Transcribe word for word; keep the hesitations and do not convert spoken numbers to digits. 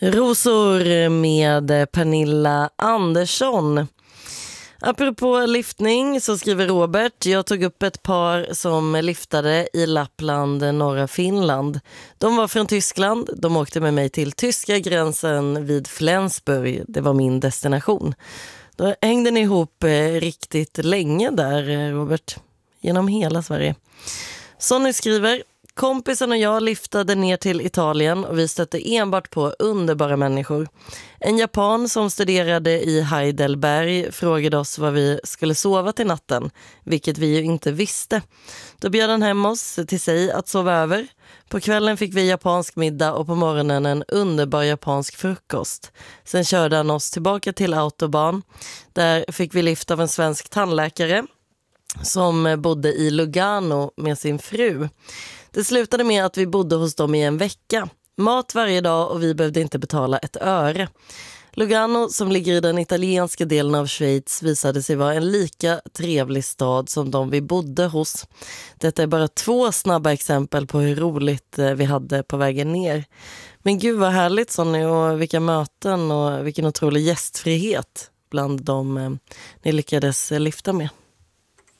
Rosor med Pernilla Andersson. Apropå liftning så skriver Robert: jag tog upp ett par som liftade i Lappland, norra Finland. De var från Tyskland. De åkte med mig till tyska gränsen vid Flensburg. Det var min destination. Då hängde ni ihop riktigt länge där, Robert. Genom hela Sverige. Sonny skriver: kompisen och jag liftade ner till Italien och vi stötte enbart på underbara människor. En japan som studerade i Heidelberg frågade oss var vi skulle sova till natten, vilket vi ju inte visste. Då bjöd han hem oss till sig att sova över. På kvällen fick vi japansk middag och på morgonen en underbar japansk frukost. Sen körde han oss tillbaka till Autobahn. Där fick vi lift av en svensk tandläkare som bodde i Lugano med sin fru. Det slutade med att vi bodde hos dem i en vecka. Mat varje dag och vi behövde inte betala ett öre. Lugano, som ligger i den italienska delen av Schweiz, visade sig vara en lika trevlig stad som de vi bodde hos. Detta är bara två snabba exempel på hur roligt vi hade på vägen ner. Men gud vad härligt, Sonny, och vilka möten och vilken otrolig gästfrihet bland dem ni lyckades lyfta med.